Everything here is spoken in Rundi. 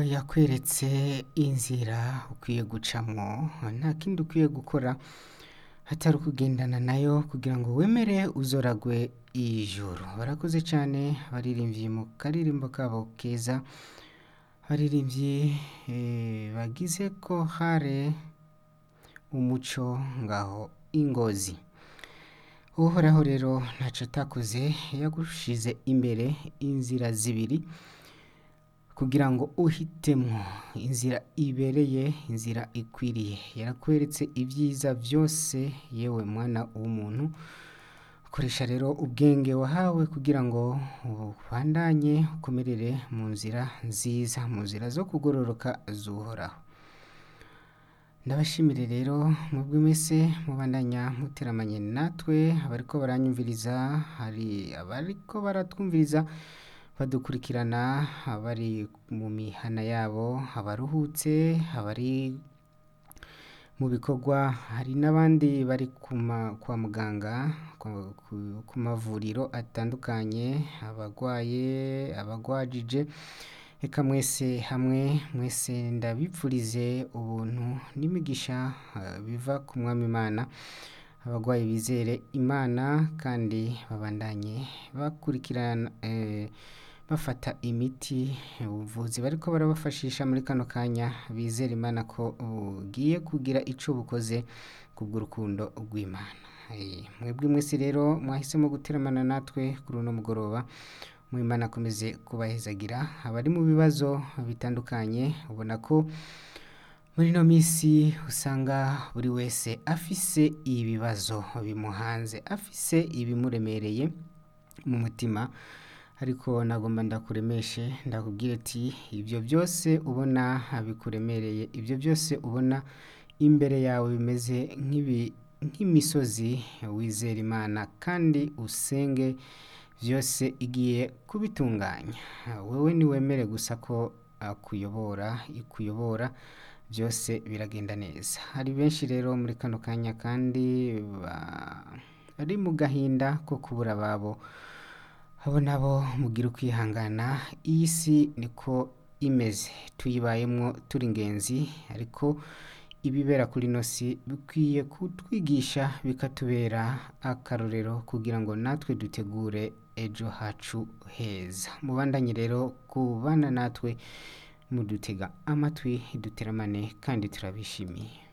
yakweretse inzira ukwiye gucamwo nta kindi ukwiye gukora hatari ukugendana nayo kugira ngo wemere uzoragwe ijuru. Barakoze cyane baririmbyi mu karirimbo kabo keza, baririmbyi bagize ko hare umuco ngaho Ingozi. Uhoraho rero ntaco atakoze, yagushize imbere inzira zibiri kugira ngo uhitemwo inzira ibereye, inzira ikwiriye. Yarakweretse ibyiza byose, yewe mwana w'umuntu, koresha rero ubwenge wahawe kugira ngo ubandanye ukomerere mu nzira nziza, mu nzira zo kugororoka z'Uhoraho. Ndabashimire rero mwebwe mwese mubandanya muteramanye natwe, abariko baranyumviriza, hari abariko baratwumviriza badukurikirana, abari mu mihana yabo, abaruhutse, abari mu bikorwa, hari n'abandi bari kwa muganga, ku mavuriro atandukanye, abagwaye, abagwajije. Eka mwese hamwe, mwese ndabipfurize ubuntu n'imigisha biva ku Mwami Imana. Abagwayi bizere Imana kandi babandanye bakurikirana bafata imiti, ubuvuzi bariko barabafashisha muri kano kanya, bizere Imana ko ugiye kugira ico bukoze kubw'urukundo rw'Imana. Mwebwe mwese rero mwahisemo guteramana natwe kuri uno mugoroba, Imana akomeze kubahezagira. Abari mu bibazo bitandukanye, ubona ko muri no misi usanga buri wese afise ibibazo bimuhanze, afise ibimuremereye mu mutima, ariko nagomba ndakuremeshe, ndakubwire ati ibyo byose ubona bikuremereye, ibyo byose ubona imbere yawe bimeze nk'imisozi, wizere Imana kandi usenge, byose igiye kubitunganya. Wewe niwemere gusa ko ikuyobora, byose biragenda neza. Hari benshi rero muri kano kanya kandi bari mu gahinda ko kubura ababo, abo nabo mugira ukwihangana. Iyi si niko imeze, tuyibayemwo turi ingenzi, ariko ibibera kuri ino si bikwiye kutwigisha, bikatubera akarorero kugira ngo natwe dutegure ejo hacu heza. Mubandanye rero kubana natwe, mudutega amatwi, duteramane kandi turabishimiye.